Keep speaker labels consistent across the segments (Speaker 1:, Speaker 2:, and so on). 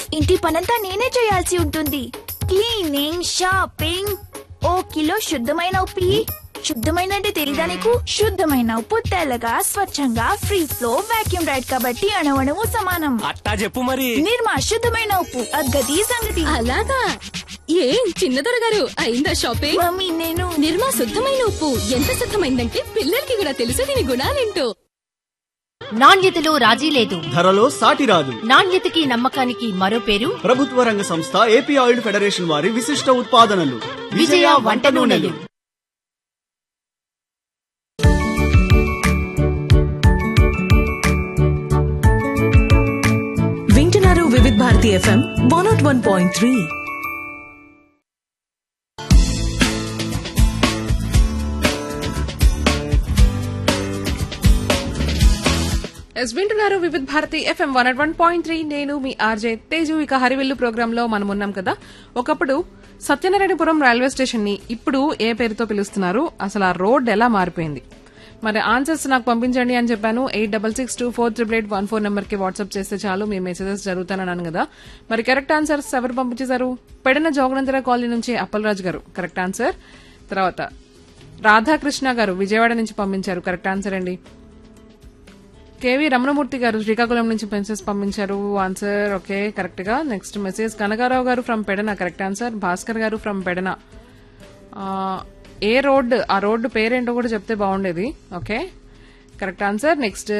Speaker 1: ఇంటి పనంతా నేనే చేయాల్సి ఉంటుంది. క్లీనింగ్, షాపింగ్, ఓ కిలో శుద్ధమైన ఉప్పు ఇయ్యి. శుద్ధమైన అంటే తెలీదా నీకు? శుద్ధమైన ఉప్పు తెల్లగా స్వచ్ఛంగా ఫ్రీ ఫ్లో వాక్యూమ్ రైడ్ కాబట్టి అణువణువు సమానం.
Speaker 2: అట్టా చెప్పు మరి.
Speaker 1: నిర్మా శుద్ధమైన ఉప్పు, అగ్గది సంగతి.
Speaker 3: అలాగా? ఏం చిన్నదొర గారు అయిందా షాపింగ్?
Speaker 1: మమ్మీ నేను
Speaker 3: నిర్మా శుద్ధమైన ఉప్పు ఎంత శుద్ధమైందంటే పిల్లలకి కూడా తెలుసు దీని గుణాలేంటో.
Speaker 4: నాణ్యతలో రాజీ లేదు,
Speaker 5: ధరలో సాటి రాదు.
Speaker 4: నాణ్యతకి నమ్మకానికి మరో పేరు
Speaker 5: ప్రభుత్వ రంగ సంస్థ ఏపీ ఆయిల్ ఫెడరేషన్ వారి విశిష్ట ఉత్పాదనలు
Speaker 4: విజయ వంట నూనెలు.
Speaker 6: వింటున్నారు వివిధ భారతి FM 101.3.
Speaker 7: వింటున్నారు వివిధ భారతి FM 101.3. నేను మీ ఆర్జే తేజు. ఇక హరివిల్లు ప్రోగ్రామ్ లో మనం ఉన్నాం కదా. ఒకప్పుడు సత్యనారాయణపురం రైల్వే స్టేషన్ ని ఇప్పుడు ఏ పేరుతో పిలుస్తున్నారు, అసలు ఆ రోడ్ ఎలా మారిపోయింది? మరి ఆన్సర్స్ నాకు పంపించండి అని చెప్పాను. 8662488814 నెంబర్ కి వాట్సాప్ చేస్తే చాలు, మీ మెసేజెస్ జరుగుతానన్నాను కదా. మరి కరెక్ట్ ఆన్సర్స్ ఎవరు పంపించేశారు? పెడన జోగనందర కాలనీ నుంచి అప్పలరాజు గారు కరెక్ట్ ఆన్సర్. తర్వాత రాధాకృష్ణ గారు విజయవాడ నుంచి పంపించారు కరెక్ట్ ఆన్సర్ అండి. కేవీ రమణమూర్తి గారు శ్రీకాకుళం నుంచి మెసేజ్ పంపించారు ఆన్సర్ ఓకే కరెక్ట్ గా. నెక్స్ట్ మెసేజ్ కనకారావు గారు from Pedana correct answer. Bhaskar గారు ఫ్రమ్ పెడన. ఏ రోడ్, ఆ రోడ్డు పేరేంటో కూడా చెప్తే బాగుండేది. Okay correct answer. Next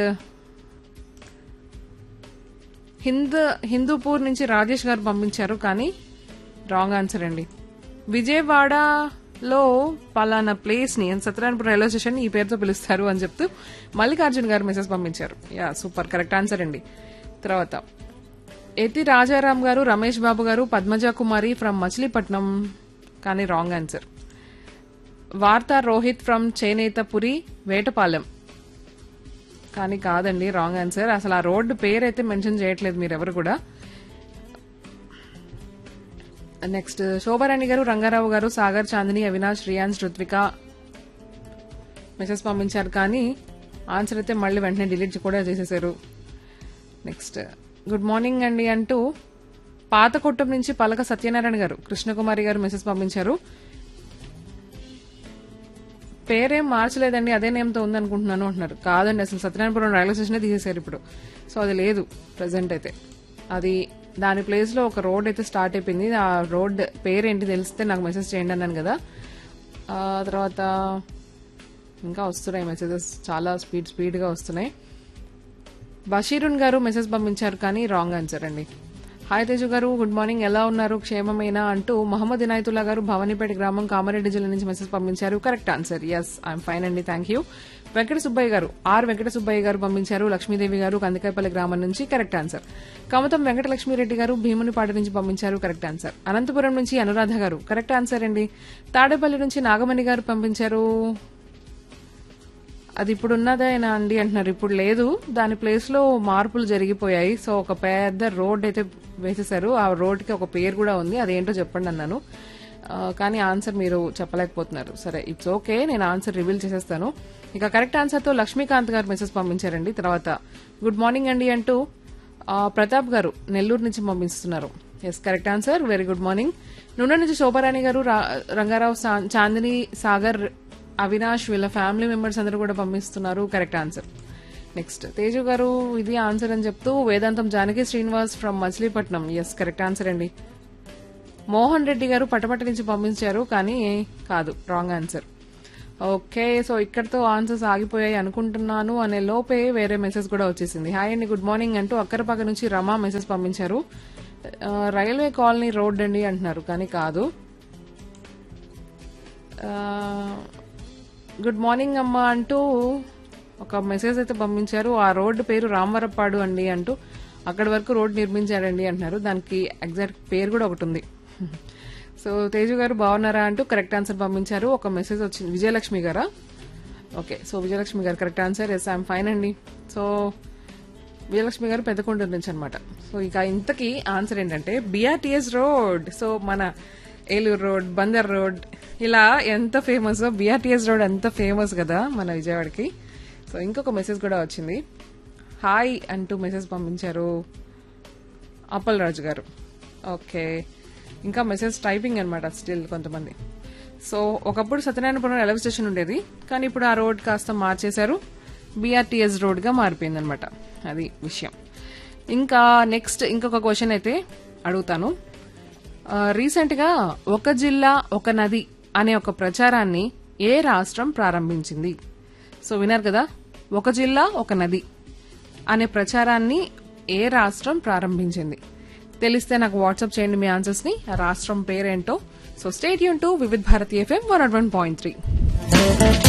Speaker 7: Hindupur నుంచి రాజేష్ గారు పంపించారు కానీ రాంగ్ ఆన్సర్ అండి. విజయవాడలో పలానా ప్లేస్ ని సత్యనారాయణపురం రైల్వే స్టేషన్ ఈ పేరుతో పిలుస్తారు అని చెప్తూ మల్లికార్జున్ గారు మెసేజ్ పంపించారు. యా సూపర్ కరెక్ట్ ఆన్సర్ అండి. తర్వాత ఎతి రాజారాం గారు, రమేష్ బాబు గారు, పద్మజ కుమారి ఫ్రమ్ మచిలీపట్నం కానీ రాంగ్ ఆన్సర్. వార్తా రోహిత్ ఫ్రమ్ చేనేతపురి వేటపాలెం కానీ కాదండి రాంగ్ ఆన్సర్. అసలు ఆ రోడ్డు పేరైతే మెన్షన్ చేయట్లేదు మీరెవరు కూడా. నెక్స్ట్ శోభారాణి గారు, రంగారావు గారు, సాగర్, చాందిని, అవినాష్, రియాన్స్, రుత్విక మెసేజ్ పంపించారు కానీ ఆన్సర్ అయితే మళ్ళీ వెంటనే డిలీట్ కూడా చేసేసారు. నెక్స్ట్ గుడ్ మార్నింగ్ అండి అంటూ పాతకొట్టం నుంచి పలక సత్యనారాయణ గారు, కృష్ణకుమారి గారు మెసేజ్ పంపించారు. పేరేం మార్చలేదండి, అదే నేమ్తో ఉందనుకుంటున్నాను అంటున్నారు. కాదండి, అసలు సత్యనారాయణపురం రైల్వే స్టేషన్ తీసేశారు ఇప్పుడు. సో అది లేదు ప్రజెంట్ అయితే. అది దాని ప్లేస్ లో ఒక రోడ్ అయితే స్టార్ట్ అయిపోయింది. ఆ రోడ్ పేరేంటి తెలిస్తే నాకు మెసేజ్ చేయండి అన్నాను కదా. తర్వాత ఇంకా వస్తున్నాయి మెసేజెస్, చాలా స్పీడ్ గా వస్తున్నాయి. బషీరున్ గారు మెసేజ్ పంపించారు కానీ రాంగ్ ఆన్సర్ అండి. హాయ్ తేజు గారు గుడ్ మార్నింగ్, ఎలా ఉన్నారు, క్షేమమేనా అంటూ మహమ్మద్ ఇనాయతుల్లా గారు భవానీపేట గ్రామం కామారెడ్డి జిల్లా నుంచి మెసేజ్ పంపించారు correct answer. Yes I'm fine అండి, థ్యాంక్ యూ. వెంకట సుబ్బయ్య గారు, వెంకట సుబ్బయ్య గారు పంపించారు లక్ష్మీదేవి గారు కందికాయపల్లి గ్రామం నుంచి కరెక్ట్ ఆన్సర్. కమతం వెంకటలక్ష్మిరెడ్డి గారు భీమునిపాట నుంచి పంపించారు కరెక్ట్ ఆన్సర్. అనంతపురం నుంచి అనురాధ గారు కరెక్ట్ ఆన్సర్ అండి. తాడేపల్లి నుంచి నాగమణి గారు పంపించారు. అది ఇప్పుడు ఉన్నదేనా అండి అంటున్నారు. ఇప్పుడు లేదు, దాని ప్లేస్ లో మార్పులు జరిగిపోయాయి. సో ఒక పెద్ద రోడ్ అయితే వేసేసారు. ఆ రోడ్ కి ఒక పేరు కూడా ఉంది, అదేంటో చెప్పండి అన్నాను కానీ ఆన్సర్ మీరు చెప్పలేకపోతున్నారు. సరే ఇట్స్ ఓకే, నేను ఆన్సర్ రివీల్ చేసేస్తాను. ఇక కరెక్ట్ ఆన్సర్ తో లక్ష్మీకాంత్ గారు మెసేజ్ పంపించారండి. తర్వాత గుడ్ మార్నింగ్ అండి అంటూ ప్రతాప్ గారు నెల్లూరు నుంచి పంపిస్తున్నారు. Yes correct answer, very good morning. నుండి నుంచి శోభారాణి గారు, రంగారావు, చాందిని, సాగర్, అవినాష్ వీళ్ళ ఫ్యామిలీ మెంబర్స్ అందరూ కూడా పంపిస్తున్నారు కరెక్ట్ ఆన్సర్. నెక్స్ట్ తేజు గారు ఇది ఆన్సర్ అని చెప్తూ వేదాంతం Janaki Srinivas from Machilipatnam. Yes correct answer అండి. మోహన్ రెడ్డి గారు పటపట నుంచి పంపించారు కానీ కాదు, రాంగ్ ఆన్సర్. ఓకే సో ఇక్కడతో ఆన్సర్స్ ఆగిపోయాయి అనుకుంటున్నాను అనే లోపే వేరే మెసేజ్ కూడా వచ్చేసింది. హాయ్ అండి గుడ్ మార్నింగ్ అంటూ అక్కరపాక నుంచి రమా మెసేజ్ పంపించారు. రైల్వే కాలనీ రోడ్ అండి అంటున్నారు కానీ కాదు. గుడ్ మార్నింగ్ అమ్మా అంటూ ఒక మెసేజ్ అయితే పంపించారు. ఆ రోడ్డు పేరు రామవరపాడు అండి అంటూ అక్కడి వరకు రోడ్ నిర్మించారండి అంటున్నారు. దానికి ఎగ్జాక్ట్ పేరు కూడా ఒకటి ఉంది. సో తేజు గారు బాగున్నారా అంటూ కరెక్ట్ ఆన్సర్ పంపించారు. ఒక మెసేజ్ వచ్చింది, విజయలక్ష్మి గారా? ఓకే సో విజయలక్ష్మి గారు correct answer. Yes I'm fine అండి. సో విజయలక్ష్మి గారు పెద్దకొండూరు నుంచి అనమాట. సో ఇక ఇంతకీ ఆన్సర్ ఏంటంటే బిఆర్టీఎస్ రోడ్. సో మన ఏలూరు రోడ్, బందర్ రోడ్ ఇలా ఎంత ఫేమస్, బిఆర్టీఎస్ రోడ్ ఎంత ఫేమస్ కదా మన విజయవాడకి. సో ఇంకొక మెసేజ్ కూడా వచ్చింది, హాయ్ అంటూ మెసేజ్ పంపించారు. అప్పల్ రాజు గారు. ఓకే, ఇంకా మెసేజ్ టైపింగ్ అనమాట స్టిల్ కొంతమంది. సో ఒకప్పుడు సత్యనారాయణపురం రైల్వే స్టేషన్ ఉండేది, కానీ ఇప్పుడు ఆ రోడ్ కాస్త మార్చేశారు, బీఆర్టీఎస్ రోడ్ గా మారిపోయింది అనమాట. అది విషయం. ఇంకా నెక్స్ట్ ఇంకొక క్వశ్చన్ అయితే అడుగుతాను. రీసెంట్ గా ఒక జిల్లా ఒక నది అనే ఒక ప్రచారాన్ని ఏ రాష్ట్రం ప్రారంభించింది? సో విన్నారు కదా, ఒక జిల్లా ఒక నది అనే ప్రచారాన్ని ఏ రాష్ట్రం ప్రారంభించింది? తెలిస్తే నాకు వాట్సాప్ చేయండి మీ ఆన్సర్స్ ని, ఆ రాష్ట్రం పేరేంటో. So stay tune to Vividh Bharati FM 101.3.